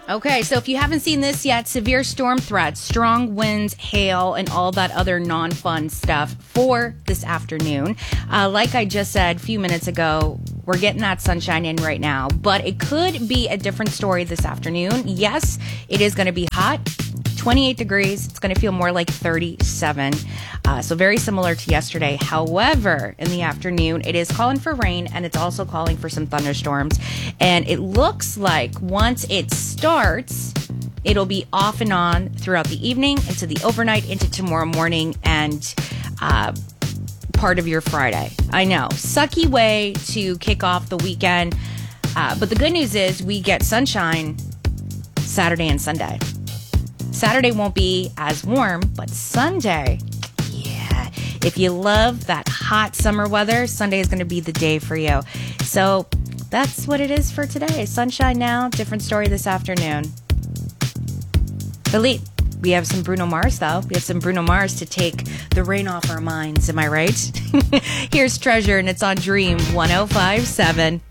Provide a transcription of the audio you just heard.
Okay, so if you haven't seen this yet, severe storm threats, strong winds, hail, and all that other non-fun stuff for this afternoon. Like I just said a few minutes ago, we're getting that sunshine in right now, but it could be a different story this afternoon. Yes, it is going to be hot. 28 degrees. It's going to feel more like 37. So very similar to yesterday. However, in the afternoon, it is calling for rain, and it's also calling for some thunderstorms. And it looks like once it starts, it'll be off and on throughout the evening, into the overnight, into tomorrow morning, and part of your Friday. I know. Sucky way to kick off the weekend. But the good news is we get sunshine Saturday and Sunday. Saturday won't be as warm, but Sunday, yeah. If you love that hot summer weather, Sunday is going to be the day for you. So that's what it is for today. Sunshine now, different story this afternoon. Elite. We have some Bruno Mars, though. We have some Bruno Mars to take the rain off our minds. Am I right? Here's Treasure, and it's on Dream 105.7.